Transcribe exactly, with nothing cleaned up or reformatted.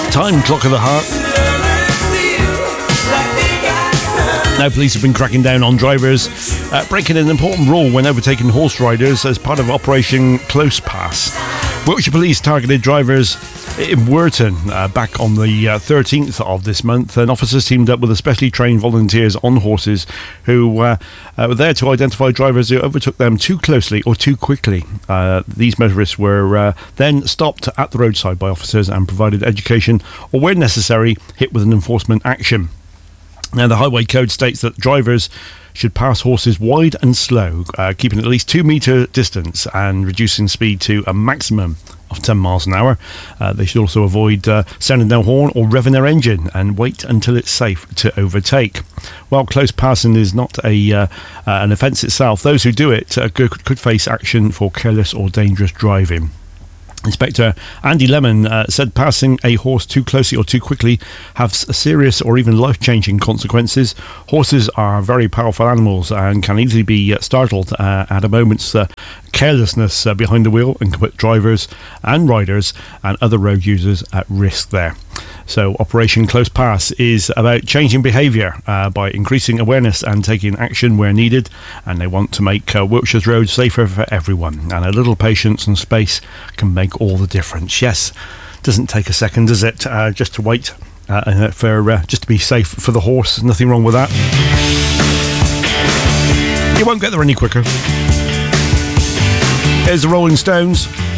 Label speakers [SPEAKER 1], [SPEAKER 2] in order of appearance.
[SPEAKER 1] Time Clock of the Heart. Now, police have been cracking down on drivers uh, breaking an important rule when overtaking horse riders as part of Operation Close Pass. Wiltshire Police targeted drivers in Wurton uh, back on the uh, thirteenth of this month, and officers teamed up with especially trained volunteers on horses who uh, uh, were there to identify drivers who overtook them too closely or too quickly. Uh, these motorists were uh, then stopped at the roadside by officers and provided education, or where necessary, hit with an enforcement action. Now, the Highway Code states that drivers should pass horses wide and slow, uh, keeping at least two metre distance and reducing speed to a maximum of ten miles an hour. Uh, they should also avoid uh, sounding their horn or revving their engine and wait until it's safe to overtake. While close passing is not a uh, uh, an offence itself, those who do it uh, could, could face action for careless or dangerous driving. Inspector Andy Lemon uh, said passing a horse too closely or too quickly has serious or even life-changing consequences. Horses are very powerful animals and can easily be uh, startled uh, at a moment's uh, carelessness uh, behind the wheel, and can put drivers and riders and other road users at risk there. So Operation Close Pass is about changing behaviour uh, by increasing awareness and taking action where needed, and they want to make uh, Wiltshire's roads safer for everyone, and a little patience and space can make all the difference. Yes, doesn't take a second, does it, uh, just to wait uh, for uh, just to be safe for the horse. Nothing wrong with that. You won't get there any quicker. Here's the Rolling Stones.